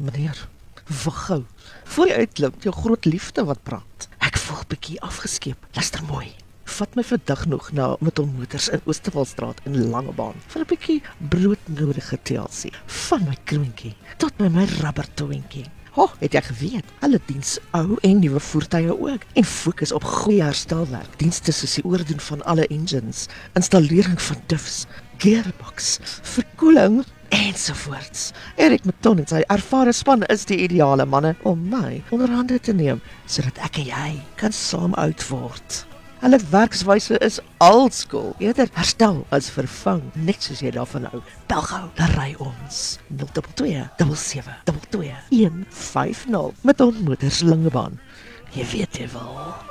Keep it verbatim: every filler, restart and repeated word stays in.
Meneer, wag gou. Voor jy uitklim, jou groot liefde wat praat. Ek voel bietjie afgeskeep. Luister mooi. Vat my vandag nog na Mitton Motors in Oosterwaldstraat in Langebaan vir 'n bietjie broodnodige T L C. Van my kroontjie tot by my rubbertoentjie. Ho, oh, het jy geweet? Hulle diens ou en nuwe voertuie ook en fokus op goeie herstelwerk. Dienste soos die oordoen van alle engines, installering van diffs, gearbox, verkoeling ensovoorts. Erik Mitton en sy ervare span is die ideale manne om my onder hande te neem, sodat ek en jy kan saam oud word. Hulle werkswyse is oldschool, eerder herstel as vervang, net soos jy daarvan hou. Bel gou, dan ry ons nul twee twee sewe sewe twee een vyf nul met Mitton Motors Langebaan. Jy weet jy wel.